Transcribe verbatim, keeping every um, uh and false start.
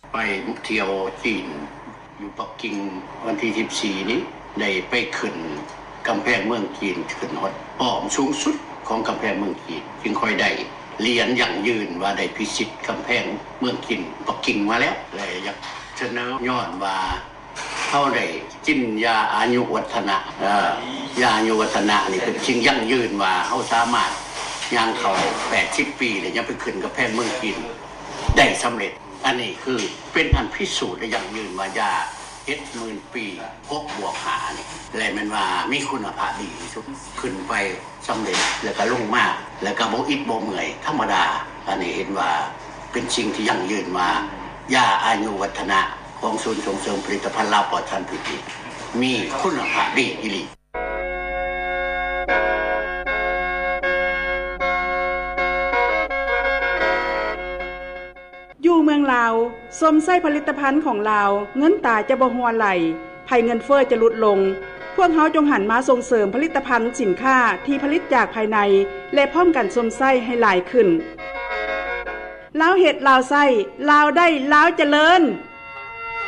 ไปเที่ยวจีนอยู่ปักกิ่งวันที่สิบสี่นี้ได้ไปขึ้นกำแพงเมืองจีนขึ้นฮอดป้อมสูงสุดของกำแพงเมืองจีนจึงค่อยได้เรียนอย่างยืนว่าได้พิชิตกำแพงเมืองจีนปักกิ่งมาแล้วเลยอยากเสนอย้อนว่าเฮาได้กินยาอายุวัฒนะเอ่อยาอายุวัฒนะนี่เป็นสิ่งยั่งยืนว่าเฮาสามารถย่างเข้าแปดสิบปีแล้วยังไปขึ้นกำแพงเมืองจีนได้สำเร็จอันนี้คือเป็นอันพิสูจน์ได้อย่างยืนว่ายาเจ็ดหมื่นปีหกบวกห้านี่และมันว่ามีคุณภาพดีที่สุดขึ้นไปสำเร็จแล้วก็ลงมาแล้วก็บ่อิดบ่เมื่อยธรรมดาอันนี้เห็นว่าเป็นสิ่งที่ยั่งยืนว่ายาอายุวัฒนะของศูนย์ส่งเสริมผลิตภัณฑ์ลาวปลอดสารพิษมีคุณภาพดีอีหลีอยู่เมืองลาวสมไส้ผลิตภัณฑ์ของลาวเงินตาจะบ่ฮัวไหลภัยเงินเฟ้อจะลดลงพวกเฮาจงหันมาส่งเสริมผลิตภัณฑ์สินค้าที่ผลิตจากภายในและพร้อมกันสมไส้ให้หลายขึ้นลาวเฮ็ดลาวไส้ลาวได้ลาวเจริญ